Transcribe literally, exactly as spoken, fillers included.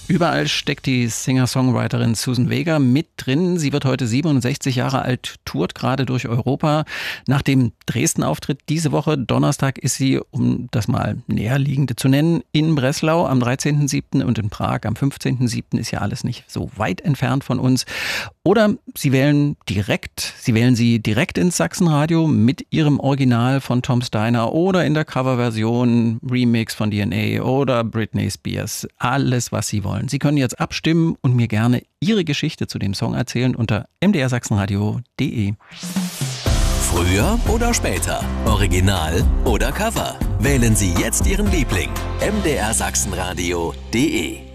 Überall steckt die Singer-Songwriterin Suzanne Vega mit drin. Sie wird heute siebenundsechzig Jahre alt, tourt gerade durch Europa. Nach dem Dresden-Auftritt diese Woche, Donnerstag, ist sie, um das mal näherliegende zu nennen, in Breslau am dreizehnten siebten und in Prag am fünfzehnten siebten Ist ja alles nicht so weit entfernt von uns. Oder Sie wählen direkt, Sie wählen sie direkt ins Sachsenradio mit Ihrem Original von Tom Steiner oder in der Coverversion Remix von D N A oder Britney Spears. Alles, was Sie wollen. Sie können jetzt abstimmen und mir gerne Ihre Geschichte zu dem Song erzählen unter m d r sachsenradio punkt d e. Früher oder später? Original oder Cover? Wählen Sie jetzt Ihren Liebling. m d r sachsenradio punkt d e